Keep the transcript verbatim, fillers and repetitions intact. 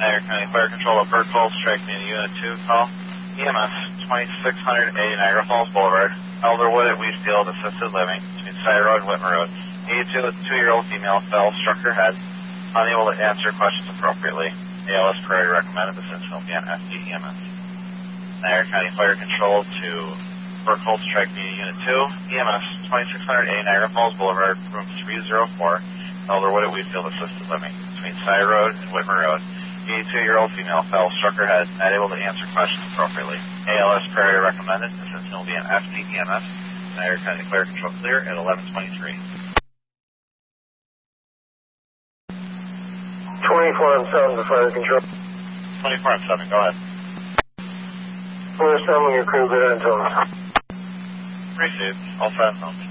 Niagara County Fire Control at Burkeville, strike me Unit two, call. E M S twenty-six hundred A Niagara Falls Boulevard, Elderwood at Wheatfield, Assisted Living, between Side Road and Whitmer Road. eighty-two, two-year-old female fell, struck her head, unable to answer questions appropriately. A L S priority recommended. This incident will be on F D E M S. Niagara County Fire Control to Burkeville, strike me Unit two, E M S twenty-six hundred A Niagara Falls Boulevard, room three oh four, Elderwood at Wheatfield, Assisted Living, between Side Road and Whitmer Road. eighty-two-year-old female fell, struck her head, not able to answer questions appropriately. A L S priority recommended. This incident will be an F D E M S. Niagara County Fire Control clear at eleven twenty-three. twenty-four on seven to Fire Control. twenty-four on seven, go ahead. We're assembling your crew, good until. Received. All set.